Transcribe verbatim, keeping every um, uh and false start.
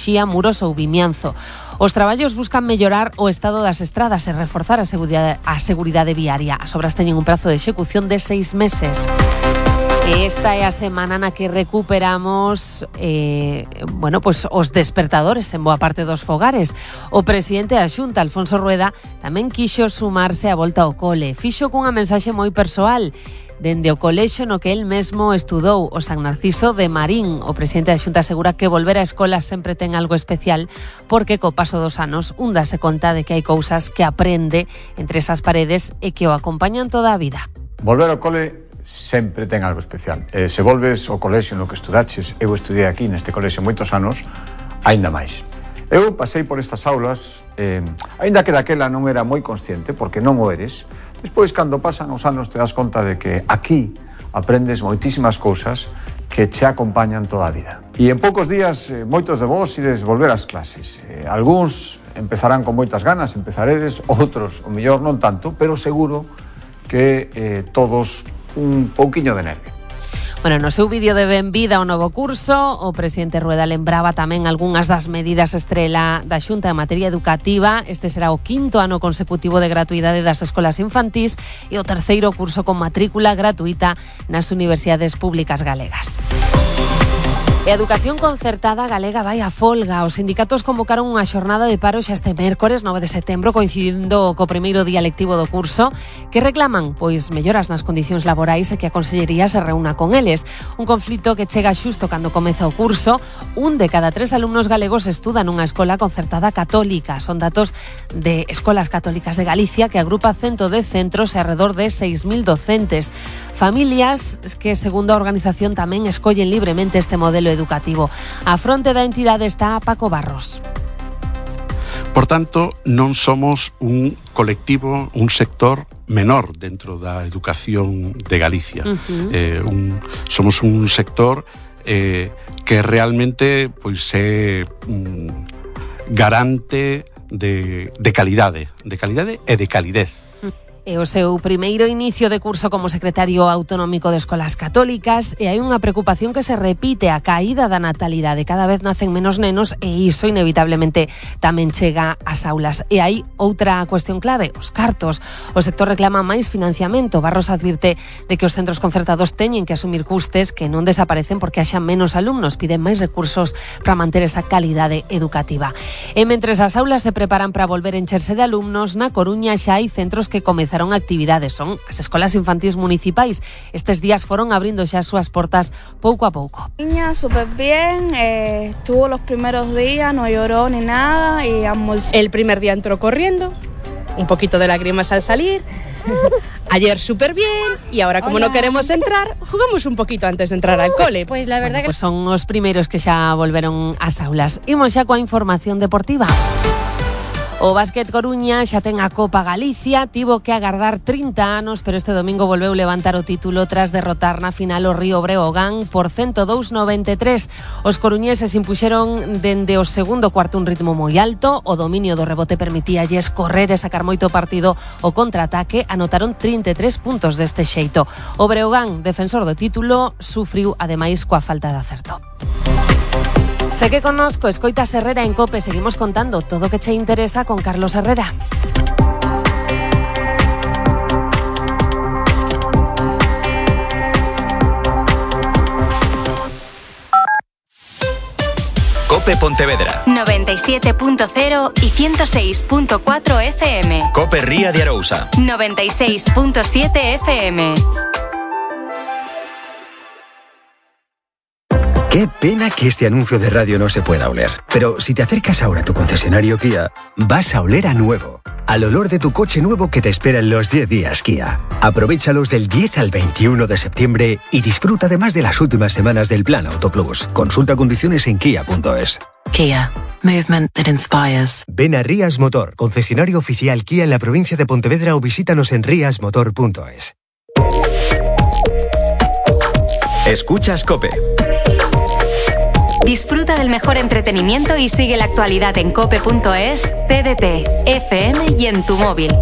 Muxía, Muros ou Vimianzo. Os traballos buscan mellorar o estado das estradas e reforzar a seguridade, a seguridade viaria. As obras teñen un prazo de execución de seis meses. Esta é a semana na que recuperamos eh, bueno, pues, os despertadores en boa parte dos fogares. O presidente da Xunta, Alfonso Rueda, tamén quixo sumarse á volta ao cole. Fixo cunha mensaxe moi persoal dende o colexio no que el mesmo estudou, o San Narciso de Marín. O presidente da Xunta asegura que volver á escola sempre ten algo especial porque co paso dos anos un dase conta de que hai cousas que aprende entre esas paredes e que o acompañan toda a vida. Volver ao cole sempre ten algo especial. Eh, se volves ao colexio no que estudaches, eu estudei aquí neste colexio moitos anos, aínda máis. Eu pasei por estas aulas, eh, aínda que daquela non era moi consciente, porque non o eres, despois, cando pasan os anos, te das conta de que aquí aprendes moitísimas cousas que che acompañan toda a vida. E en poucos días, eh, moitos de vos ides volver ás clases. Eh, algúns empezarán con moitas ganas, empezaredes, outros, o mellor non tanto, pero seguro que eh, todos un pouquiño de nervio. Bueno, no seu vídeo de benvida ao novo curso, o presidente Rueda lembraba tamén algunhas das medidas estrela da Xunta en materia educativa. Este será o quinto ano consecutivo de gratuidade das escolas infantís e o terceiro curso con matrícula gratuita nas universidades públicas galegas. E a educación concertada galega vai a folga. Os sindicatos convocaron unha xornada de paro xa este mércores nove de setembro, coincidindo co primeiro día lectivo do curso, que reclaman pois melloras nas condicións laborais e que a Consellería se reúna con eles. Un conflito que chega xusto cando comeza o curso. Un de cada tres alumnos galegos estuda nunha escola concertada católica. Son datos de Escolas Católicas de Galicia, que agrupa ciento dez centros e alrededor de seis mil docentes. Familias que, segundo a organización, tamén escollen libremente este modelo educativo. A fronte da entidade está Paco Barros. Por tanto, non somos un colectivo, un sector menor dentro da educación de Galicia. Uh-huh. Eh, un, somos un sector eh, que realmente pois é um, garante de, de calidade, de calidade e de calidez. É o seu primeiro inicio de curso como secretario autonómico de Escolas Católicas e hai unha preocupación que se repite, a caída da natalidade. Cada vez nacen menos nenos e iso inevitablemente tamén chega ás aulas. E hai outra cuestión clave, os cartos. O sector reclama máis financiamento. Barros advirte de que os centros concertados teñen que asumir custes que non desaparecen porque haxa menos alumnos. Piden máis recursos para manter esa calidade educativa. E mentres as aulas se preparan para volver a encherse de alumnos, na Coruña xa hai centros que comezan actividades, son as escolas infantís municipais. Estes días foron abrindo xa as súas portas pouco a pouco. Niña, súper bien, eh, estuvo los primeros días, no lloró ni nada y almorzó. El primer día entró corriendo, un poquito de lágrimas al salir. Ayer súper bien y ahora como Hola. no queremos entrar, jugamos un poquito antes de entrar al cole. Pues la verdad bueno, que pues son os primeiros que xa volveron ás aulas. Imos xa coa información deportiva. O Básquet Coruña xa ten a Copa Galicia, tivo que agardar trinta anos, pero este domingo volveu levantar o título tras derrotar na final o Río Breogán por ciento dous a noventa e tres. Os coruñeses impuxeron dende o segundo cuarto un ritmo moi alto, o dominio do rebote permitíalles correr e sacar moito partido. O contraataque anotaron trinta e tres puntos deste xeito. O Breogán, defensor do título, sufriu ademais coa falta de acerto. Segue connosco, escoitas Herrera en COPE. Seguimos contando todo o que che interesa con Carlos Herrera. COPE Pontevedra noventa y siete punto cero y ciento seis punto cuatro F M. COPE Ría de Arousa noventa y seis punto siete F M. Qué pena que este anuncio de radio no se pueda oler. Pero si te acercas ahora a tu concesionario Kia, vas a oler a nuevo. Al olor de tu coche nuevo que te espera en los diez días Kia. Aprovéchalos del diez al veintiuno de septiembre y disfruta además de las últimas semanas del Plan Auto Plus. Consulta condiciones en kia punto es. Kia. Movement that inspires. Ven a Rías Motor, concesionario oficial Kia en la provincia de Pontevedra, o visítanos en rías motor punto es. Escuchas COPE. Disfruta del mejor entretenimiento y sigue la actualidad en cope punto es, T D T, F M y en tu móvil.